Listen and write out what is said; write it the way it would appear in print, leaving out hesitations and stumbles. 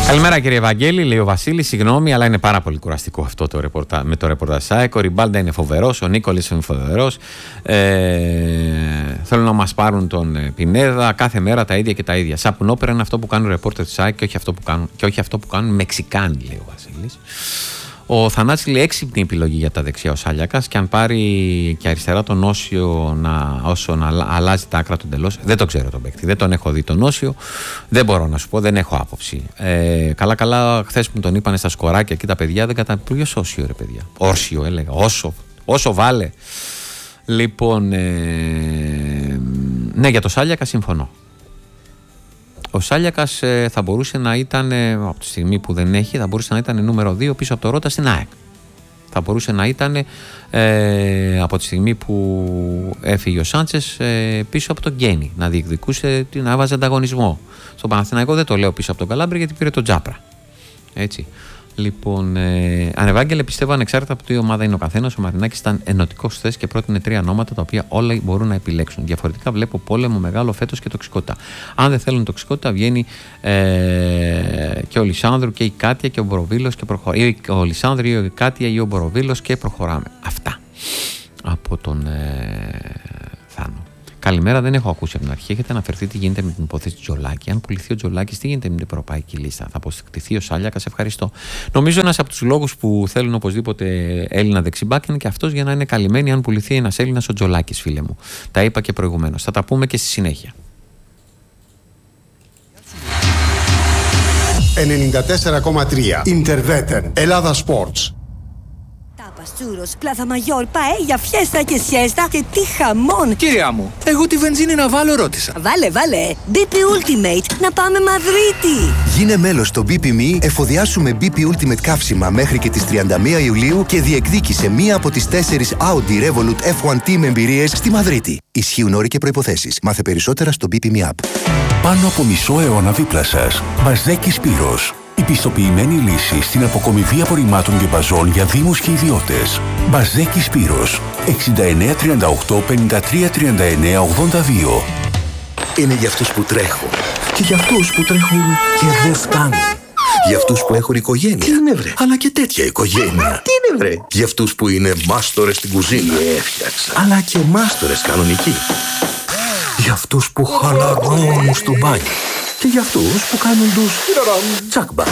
Καλημέρα κύριε Βαγγέλη, λέει ο Βασίλης. Συγγνώμη, αλλά είναι πάρα πολύ κουραστικό αυτό με το ρεπορτάζ ΣΑΕΚ. Ο Ριμπάλντα είναι φοβερός, ο Νίκολης είναι φοβερός. Θέλουν να μας πάρουν τον Πινέδα. Κάθε μέρα τα ίδια και τα ίδια. Σαπουνόπερα είναι αυτό που κάνουν ρεπόρτερ του ΣΑΕΚ και όχι αυτό που κάνουν Μεξικάνοι, λέει ο Βασίλης. Ο Θανάσης λέει έξυπνη επιλογή για τα δεξιά ο Σάλιακας, και αν πάρει και αριστερά τον Όσιο όσο να αλλάζει τα άκρα του εντελώς. Δεν το ξέρω τον παίκτη, δεν τον έχω δει τον Όσιο, δεν μπορώ να σου πω, δεν έχω άποψη. Καλά, χθες μου τον είπανε στα σκοράκια εκεί τα παιδιά, δεν κατάλαβα. Ποιος Όσιο, ρε παιδιά? Όρσιο έλεγα, όσο βάλε. Λοιπόν, ναι, για το Σάλιακα συμφωνώ. Ο Σάλιακας θα μπορούσε να ήταν, από τη στιγμή που δεν έχει, θα μπορούσε να ήταν νούμερο 2 πίσω από το Ρώτα στην ΑΕΚ. Θα μπορούσε να ήταν από τη στιγμή που έφυγε ο Σάντσες πίσω από τον Γκένι, να διεκδικούσε, να έβαζε ανταγωνισμό. Στο Παναθηναϊκό δεν το λέω πίσω από τον Καλάμπρη, γιατί πήρε τον Τζάπρα. Έτσι. Λοιπόν, Ανεβάγγελε, πιστεύω ανεξάρτητα από τι ομάδα είναι ο καθένας, ο Μαρινάκης ήταν ενωτικός χθες και πρότεινε 3 ονόματα τα οποία όλα μπορούν να επιλέξουν. Διαφορετικά βλέπω πόλεμο μεγάλο φέτος και τοξικότητα. Αν δεν θέλουν τοξικότητα, βγαίνει και ο Λισάνδρου και η Κάτια και ο Μποροβίλος και προχωράμε. Ή ο Λισάνδρου ή η Κάτια ή ο Μποροβίλος και προχωράμε. Αυτά από τον Θάνο. Καλημέρα, δεν έχω ακούσει από την αρχή. Έχετε αναφερθεί τι γίνεται με την υπόθεση του Τζολάκη. Αν πουληθεί ο Τζολάκης, τι γίνεται με την ευρωπαϊκή λίστα? Θα αποστηθεί ο Σάλιακας? Ευχαριστώ. Νομίζω ένας από τους λόγους που θέλουν οπωσδήποτε Έλληνα δεξιμπάκ είναι και αυτός, για να είναι καλυμμένοι αν πουληθεί ένας Έλληνας ο Τζολάκης, φίλε μου. Τα είπα και προηγουμένως. Θα τα πούμε και στη συνέχεια. 94,3 Ιντερβέτεν Ελλάδα Sports. Τσούρος, πλάθα μαγιόρ, παέλια, φιέστα και σιέστα και τι χαμόν! Κυρία μου, εγώ τη βενζίνη να βάλω ρώτησα. Βάλε, BP Ultimate, να πάμε Μαδρίτη! Γίνε μέλος στο BP.me, εφοδιάσου με BP Ultimate καύσιμα μέχρι και τις 31 Ιουλίου και διεκδίκησε μία από τις 4 Audi Revolut F1 Team εμπειρίες στη Μαδρίτη. Ισχύουν όροι και προϋποθέσεις. Μάθε περισσότερα στο BP.me app. Πάνω από μισό αιώνα δίπλα σας. Μπαζέκι Σπύρος. Η πιστοποιημένη λύση στην αποκομιβή απορριμμάτων και μπαζών για δήμους και ιδιώτες. Μπαζέκι Σπύρος. 69 38 53 39 82. Είναι για αυτούς που τρέχουν. Και για αυτούς που τρέχουν και δεν φτάνουν. Για αυτούς που έχουν οικογένεια. Τι είναι βρε? Αλλά και τέτοια οικογένεια. Τι είναι βρε? Για αυτούς που είναι μάστορες στην κουζίνα. Έφτιαξα. Αλλά και μάστορες κανονικοί. Για αυτούς που χαλαρώνουν στο μπάνιο. Και για αυτούς που κάνουν τους τσακμπα.